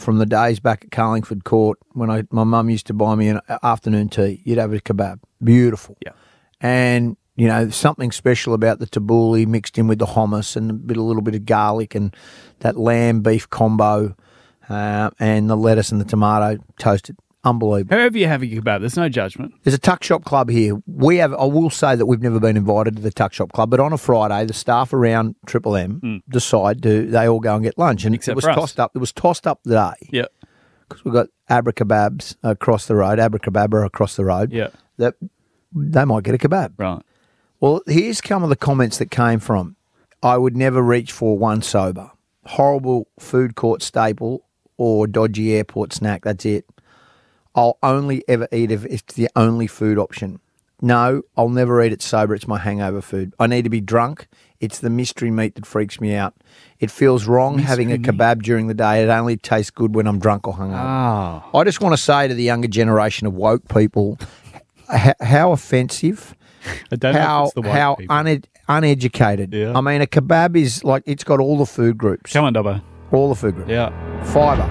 from the days back at Carlingford Court when my mum used to buy me an afternoon tea. You'd have a kebab. Beautiful. Yeah. And, something special about the tabbouleh mixed in with the hummus and a little bit of garlic and that lamb-beef combo and the lettuce and the tomato toasted. Unbelievable. However you have a kebab, there's no judgment. There's a tuck shop club here. I will say that we've never been invited to the tuck shop club, but on a Friday, the staff around Triple M decide they all go and get lunch, and Except it was for us. tossed up. It was tossed up today. Yeah. Because we've got Abra Kebabs across the road, Abra Kebabra across the road. Yeah. That they might get a kebab. Right. Well, here's some of the comments that came from. I would never reach for one sober. Horrible food court staple or dodgy airport snack. That's it. I'll only ever eat if it's the only food option. No, I'll never eat it sober. It's my hangover food. I need to be drunk. It's the mystery meat that freaks me out. It feels wrong having a kebab during the day. It only tastes good when I'm drunk or hungover. Oh. I just want to say to the younger generation of woke people, how offensive, I don't know if it's the white how people. uneducated. Yeah. I mean, a kebab is like, it's got all the food groups. Come on, Dobbo. All the food groups. Yeah. Fibre,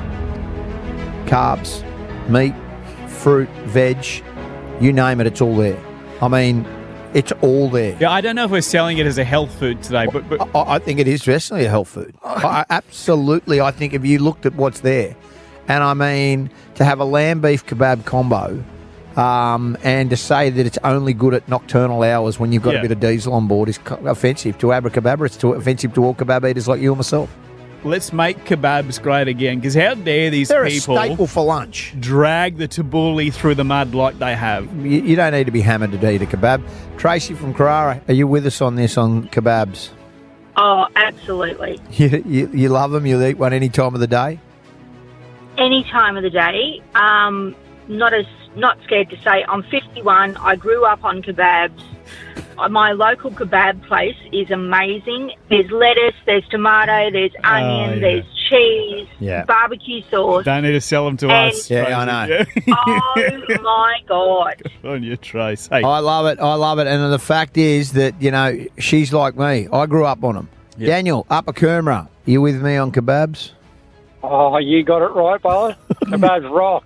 carbs, meat, fruit, veg, you name it, it's all there. I mean, it's all there. Yeah, I don't know if we're selling it as a health food today, but I think it is definitely a health food. Absolutely, I think if you looked at what's there, and I mean, to have a lamb beef kebab combo, and to say that it's only good at nocturnal hours when you've got a bit of diesel on board is offensive to Abra Kebabra. It's offensive to all kebab eaters like you and myself. let's make kebabs great again, because how dare these They're people a staple for lunch. drag the tabbouleh through the mud like they have. You don't need to be hammered to eat a kebab. Tracy from Carrara, are you with us on this, on kebabs? Oh, absolutely. You love them? You'll eat one any time of the day? Any time of the day. Not scared to say I'm 51. I grew up on kebabs. My local kebab place is amazing. There's lettuce, there's tomato, there's onion, there's cheese, barbecue sauce. Don't need to sell them to us. Yeah, I know. Oh, my God. On your trace. Hey. I love it. I love it. And the fact is that, you know, she's like me. I grew up on them. Yep. Daniel, Upper Coomera, you with me on kebabs? Oh, you got it right, Bella. Kebabs rock.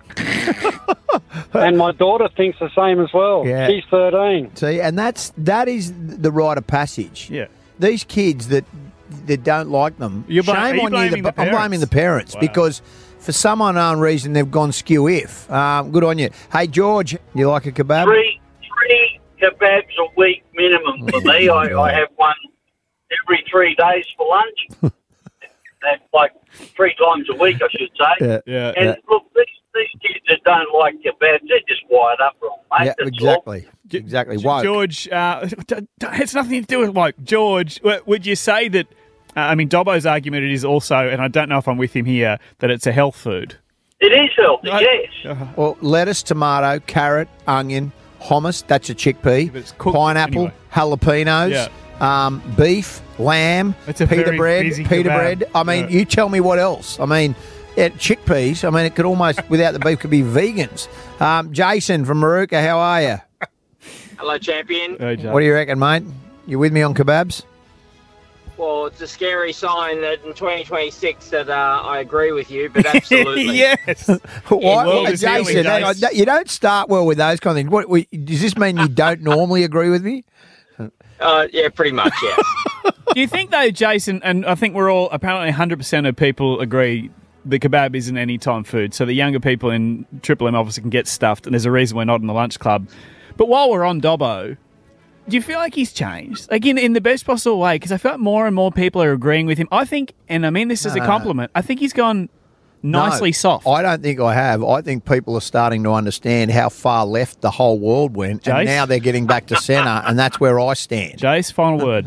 And my daughter thinks the same as well. Yeah. She's 13. See, and that is the rite of passage. Yeah. These kids that don't like them, Are shame you on blaming you. the I'm blaming the parents Wow. because for some unknown reason they've gone skew-if. Good on you. Hey, George, you like a kebab? Three kebabs a week minimum for me. I have one every 3 days for lunch. That's like 3 times a week, I should say. Yeah. And look, these kids that don't like kebabs, they're just wired up wrong, mate. Yeah, That's exactly. Exactly. Woke. George, it's nothing to do with woke. George, would you say that, Dobbo's argument is also, and I don't know if I'm with him here, that it's a health food? It is healthy, yes. Well, lettuce, tomato, carrot, onion, hummus, that's a chickpea, But it's cooked pineapple, anyway. jalapenos, beef, lamb, It's a pita very bread, busy pita kebab. bread. I mean, Yeah. you tell me what else. I mean, chickpeas, it could almost, without the beef, could be vegans. Jason from Maruka, how are you? Hello, champion. What do you reckon, mate? You with me on kebabs? Well, it's a scary sign that in 2026 that I agree with you, but absolutely. Yes. Why, world is healing, Jason, hang on, Jace. you don't start well with those kind of things. Does this mean you don't normally agree with me? Yeah, pretty much, yeah. Do you think, though, Jason, and I think we're all, apparently 100% of people agree the kebab isn't any time food, so the younger people in Triple M obviously can get stuffed, and there's a reason we're not in the lunch club. But while we're on Dobbo, do you feel like he's changed? Like in the best possible way? Because I feel like more and more people are agreeing with him. I think, and I mean this as a compliment, I think he's gone nicely soft. I don't think I have. I think people are starting to understand how far left the whole world went, Jace? and now they're getting back to centre, and that's where I stand. Jace, final word.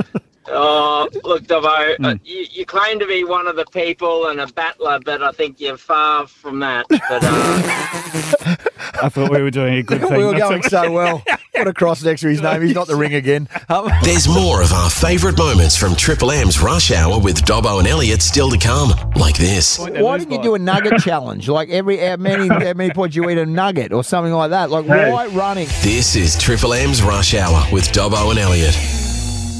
Look, Dobbo, you claim to be one of the people and a battler, but I think you're far from that. But I thought we were doing a good thing. We were going so well. Put a cross next to his name. He's not the ring again. There's more of our favourite moments from Triple M's Rush Hour with Dobbo and Elliot still to come, like this. Why didn't you do a nugget challenge? Like how many points you eat a nugget or something like that? Like why running? This is Triple M's Rush Hour with Dobbo and Elliot.